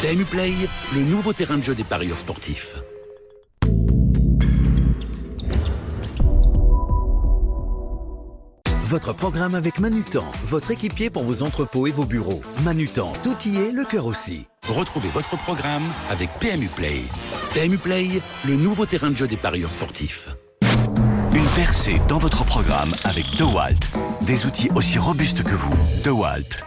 PMU Play, le nouveau terrain de jeu des parieurs sportifs. Votre programme avec Manutan, votre équipier pour vos entrepôts et vos bureaux. Manutan, tout y est, le cœur aussi. Retrouvez votre programme avec PMU Play. PMU Play, le nouveau terrain de jeu des parieurs sportifs. Une percée dans votre programme avec DeWalt. Des outils aussi robustes que vous. DeWalt.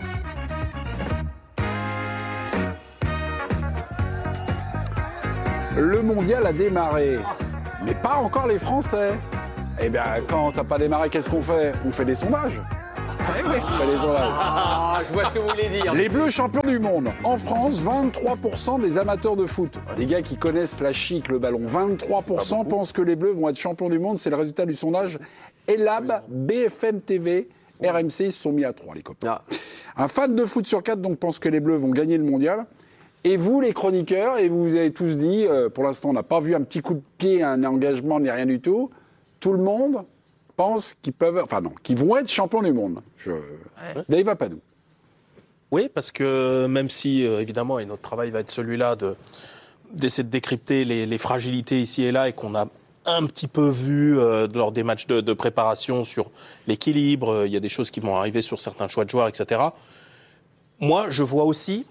Le mondial a démarré, mais pas encore les Français. Eh bien, quand ça n'a pas démarré, qu'est-ce qu'on fait? On fait des sondages. On fait des sondages. Ah, je vois ce que vous voulez dire. Les Bleus champions du monde. En France, 23% des amateurs de foot, des gars qui connaissent la chic, le ballon, 23% pensent que les Bleus vont être champions du monde. C'est le résultat du sondage Elab, BFM TV, RMC. Ils se sont mis à 3, les copains. Un fan de foot sur 4 donc, pense que les Bleus vont gagner le mondial. Et vous, les chroniqueurs, et vous avez tous dit, pour l'instant, on n'a pas vu un petit coup de pied, un engagement, ni rien du tout. Tout le monde pense qu'ils peuvent, enfin non, qu'ils vont être champions du monde. Dave Apadou. Oui, parce que même si, évidemment, et notre travail va être celui-là d'essayer de décrypter les fragilités ici et là, et qu'on a un petit peu vu lors des matchs de préparation sur l'équilibre, il y a des choses qui vont arriver sur certains choix de joueurs, etc. Moi, je vois aussi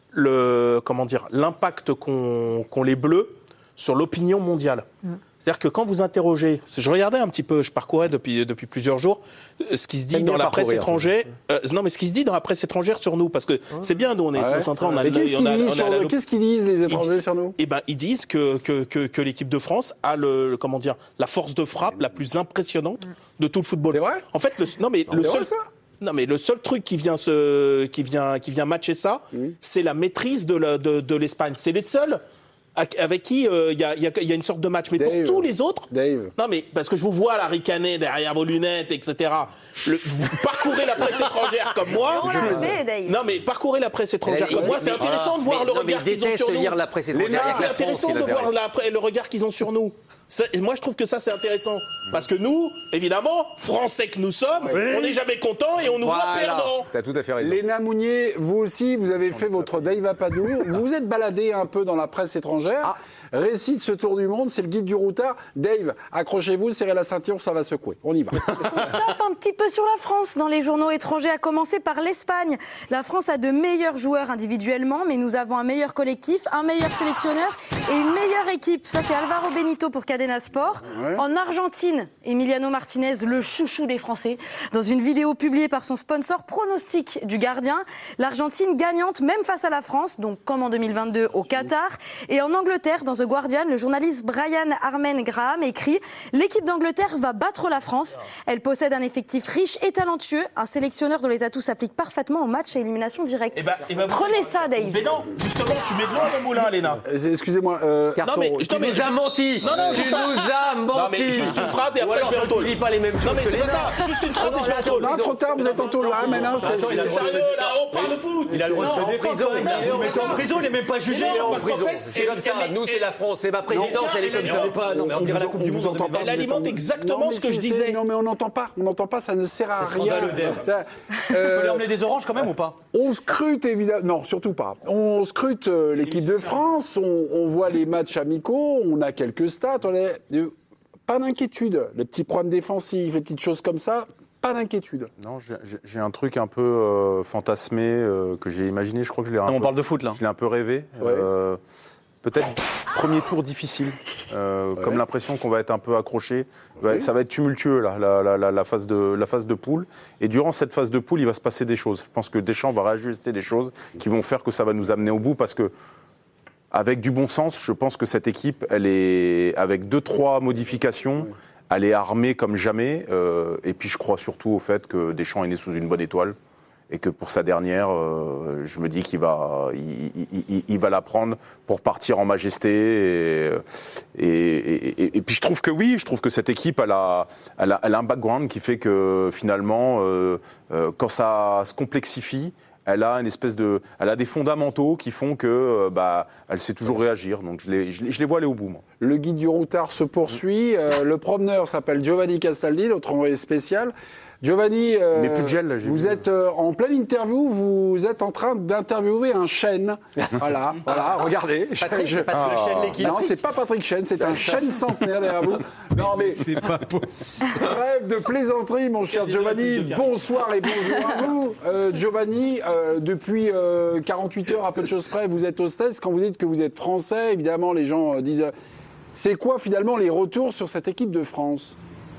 l'impact qu'ont les Bleus sur l'opinion mondiale. C'est-à-dire que quand vous interrogez, je regardais un petit peu, je parcourais depuis plusieurs jours, ce qui se dit dans la presse étrangère. Non, mais ce qui se dit dans la presse étrangère sur nous, parce que c'est bien, nous on est concentrés, on a. Qu'est-ce qu'ils disent les étrangers sur nous? Eh ben, ils disent que l'équipe de France a la force de frappe la plus impressionnante de tout le football. C'est vrai? En fait, le seul truc qui vient matcher ça, c'est la maîtrise de l'Espagne. C'est les seuls avec qui il y a une sorte de match. Mais Dave, pour tous les autres... Dave. Non, mais parce que je vous vois la ricaner derrière vos lunettes, etc. Vous parcourez la presse étrangère comme moi. Non, mais parcourez la presse étrangère comme moi. C'est intéressant de voir le regard qu'ils ont sur nous. C'est intéressant de voir le regard qu'ils ont sur nous. Moi, je trouve que ça, c'est intéressant. Parce que nous, évidemment, Français que nous sommes, on n'est jamais contents et on nous voit perdants. T'as tout à fait raison. Léna Mounier, vous aussi, vous avez fait votre Dave Apadou. Vous vous êtes baladé un peu dans la presse étrangère. Récit de ce tour du monde, c'est le guide du routard. Dave, accrochez-vous, serrez la ceinture, ça va secouer. On y va. On tape un petit peu sur la France dans les journaux étrangers, à commencer par l'Espagne. La France a de meilleurs joueurs individuellement, mais nous avons un meilleur collectif, un meilleur sélectionneur et une meilleure équipe. Ça, c'est Alvaro Benito pour Cadena Sport. Ouais. En Argentine, Emiliano Martinez, le chouchou des Français, dans une vidéo publiée par son sponsor, pronostic du gardien. L'Argentine gagnante, même face à la France, donc comme en 2022 au Qatar. Et en Angleterre, dans The Guardian, le journaliste Brian Harman Graham écrit « L'équipe d'Angleterre va battre la France. Elle possède un effectif riche et talentueux, un sélectionneur dont les atouts s'appliquent parfaitement aux matchs à élimination directe. » Prenez ça, Dave. Mais non, justement, tu mets de l'eau dans le moulin, Léna. Excusez-moi. Non, mais tu nous as menti. Non, mais juste une phrase et après je vais en tôle. Tu dis pas les mêmes choses. Non, mais c'est pas ça. Juste une phrase et je vais en tôle. Non, trop tard, vous êtes en tôle là, maintenant. Attends, c'est sérieux, là, on parle de foot. Il a le droit de se défendre. Vous mettez en prison, il n'est même pas jugé. C'est comme ça, nous c'est la France, c'est ma présidence, elle est comme ça. Non, mais on dirait la Coupe du Monde. Elle alimente exactement ce que je disais. Non, mais on n'entend pas, ça ne sert à rien. Tu peux lui emmener des oranges quand même ou pas? On scrute évidemment, non, surtout pas. On scrute l'équipe de France, on voit les matchs amicaux, on a quelques stats, pas d'inquiétude. Les petits problèmes défensifs, les petites choses comme ça, pas d'inquiétude. Non, j'ai un truc un peu fantasmé que j'ai imaginé, je crois que je l'ai on parle de foot là. Je l'ai un peu rêvé. Ouais. Peut-être premier tour difficile, comme l'impression qu'on va être un peu accroché. Ouais, ça va être tumultueux là, la phase de poule. Et durant cette phase de poule, il va se passer des choses. Je pense que Deschamps va réajuster des choses qui vont faire que ça va nous amener au bout parce que avec du bon sens, je pense que cette équipe, elle est avec 2-3 modifications, elle est armée comme jamais. Et puis je crois surtout au fait que Deschamps est né sous une bonne étoile. Et que pour sa dernière, je me dis qu'il va, il va la prendre pour partir en majesté. Et puis je trouve que oui, je trouve que cette équipe, elle a un background qui fait que finalement, quand ça se complexifie, elle a des fondamentaux qui font que, elle sait toujours réagir. Donc je les vois aller au bout, moi. Le guide du routard se poursuit. Le promeneur s'appelle Giovanni Castaldi, notre envoyé spécial. Giovanni, Mais plus de gel, là, vous êtes en pleine interview, vous êtes en train d'interviewer un chêne. voilà, regardez. Patrick Chêne, l'équipe. Non, c'est pas Patrick Chêne, c'est un chêne centenaire derrière vous. Non, mais c'est pas possible. Bref de plaisanterie, mon cher Giovanni. Bonsoir et bonjour à vous. Giovanni, depuis 48 heures, à peu de choses près, vous êtes hostess. Quand vous dites que vous êtes français, évidemment, les gens disent... c'est quoi, finalement, les retours sur cette équipe de France ?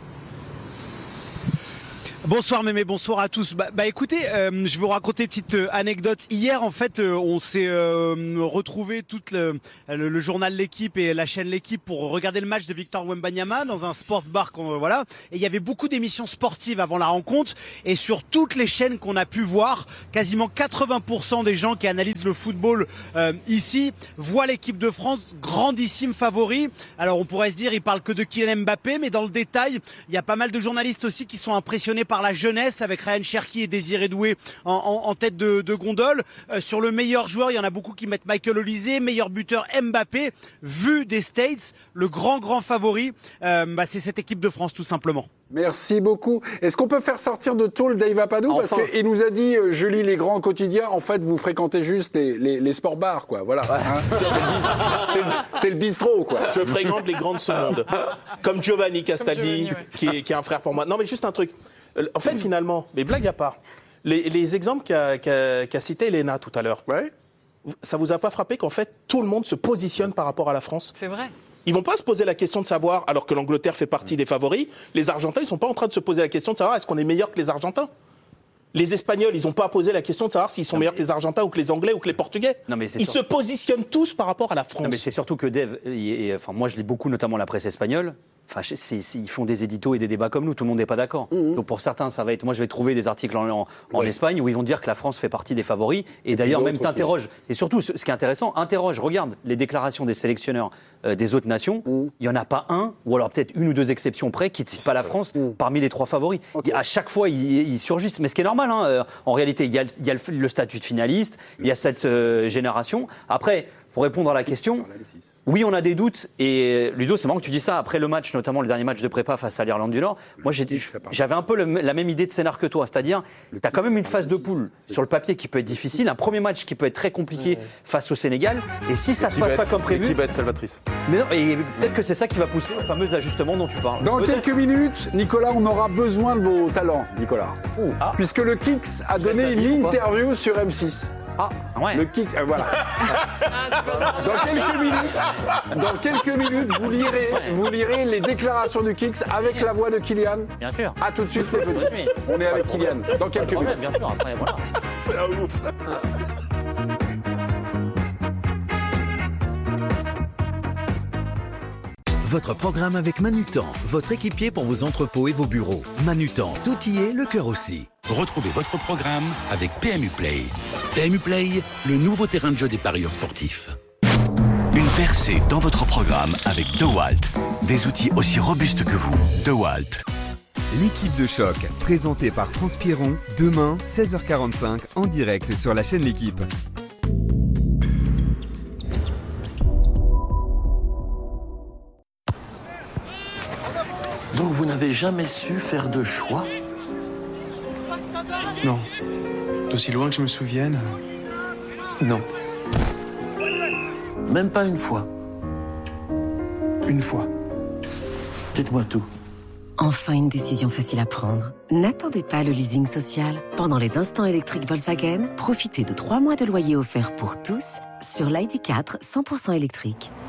Bonsoir Mémé, bonsoir à tous. Écoutez, je vais vous raconter une petite anecdote. Hier, en fait, on s'est retrouvé tout le journal L'Équipe et la chaîne L'Équipe pour regarder le match de Victor Wembanyama dans un sport bar. Voilà. Et il y avait beaucoup d'émissions sportives avant la rencontre. Et sur toutes les chaînes qu'on a pu voir, quasiment 80% des gens qui analysent le football ici voient l'équipe de France grandissime favori. Alors on pourrait se dire, ils parlent que de Kylian Mbappé, mais dans le détail, il y a pas mal de journalistes aussi qui sont impressionnés par la jeunesse avec Ryan Cherki et Désiré Doué en tête de gondole. Sur le meilleur joueur, il y en a beaucoup qui mettent Michael Olise, meilleur buteur Mbappé. Vu des States, le grand favori, c'est cette équipe de France tout simplement. Merci beaucoup. Est-ce qu'on peut faire sortir de tôle Dave Apadou ? Parce qu'il nous a dit, je lis les grands quotidiens, en fait, vous fréquentez juste les sport bars, quoi. Voilà. C'est le bistrot, quoi. Je fréquente les grands de ce monde. Comme Giovanni Castaldi, qui est un frère pour moi. Non, mais juste un truc. En fait, finalement, mais blague à part, les exemples qu'a cité Elena tout à l'heure, ça vous a pas frappé qu'en fait, tout le monde se positionne par rapport à la France ? C'est vrai. Ils vont pas se poser la question de savoir, alors que l'Angleterre fait partie des favoris, les Argentins, ils sont pas en train de se poser la question de savoir est-ce qu'on est meilleur que les Argentins ? Les Espagnols, ils n'ont pas posé la question de savoir s'ils sont meilleurs que les Argentins ou que les Anglais ou que les Portugais. Ils se positionnent tous par rapport à la France. Non, mais c'est surtout que Dave, moi je lis beaucoup notamment la presse espagnole. Ils font des éditos et des débats comme nous, tout le monde n'est pas d'accord. Donc pour certains, ça va être... Moi je vais trouver des articles en Espagne où ils vont dire que la France fait partie des favoris. Et d'ailleurs même t'interroges. Et surtout, ce qui est intéressant, regarde les déclarations des sélectionneurs des autres nations. Il n'y en a pas un, ou alors peut-être une ou deux exceptions près, qui ne citent pas la France parmi les trois favoris. À chaque fois, ils surgissent. Mais ce qui est normal, en réalité, il y a le statut de finaliste, il y a cette génération. Après, pour répondre à la question, oui, on a des doutes. Et Ludo, c'est marrant que tu dis ça. Après le match, notamment le dernier match de prépa face à l'Irlande du Nord, moi j'avais un peu la même idée de scénar que toi. C'est-à-dire, tu as quand même une phase de poule sur le papier qui peut être difficile, un premier match qui peut être très compliqué face au Sénégal. Et si ça ne se passe pas comme prévu... Qui va être salvatrice. Mais non, et peut-être que c'est ça qui va pousser au fameux ajustement dont tu parles. Dans quelques minutes, Nicolas, on aura besoin de vos talents, Nicolas. Puisque le Kix a donné une interview sur M6. Le Kix, voilà. Dans quelques minutes, vous lirez les déclarations du Kix avec la voix de Kylian. Bien sûr. À tout de suite, les petits. On est avec Kylian dans quelques minutes. Bien sûr, après, voilà. C'est un ouf. Votre programme avec Manutan, votre équipier pour vos entrepôts et vos bureaux. Manutan, tout y est, le cœur aussi. Retrouvez votre programme avec PMU Play. PMU Play, le nouveau terrain de jeu des parieurs sportifs. Une percée dans votre programme avec DeWalt. Des outils aussi robustes que vous. DeWalt. L'équipe de choc, présentée par France Pierron, demain, 16h45, en direct sur la chaîne L'Équipe. Donc vous n'avez jamais su faire de choix ? Non. D'aussi loin que je me souvienne, non. Même pas une fois ? Une fois. Dites-moi tout. Enfin une décision facile à prendre. N'attendez pas le leasing social. Pendant les instants électriques Volkswagen, profitez de 3 mois de loyer offert pour tous sur l'ID4 100% électrique.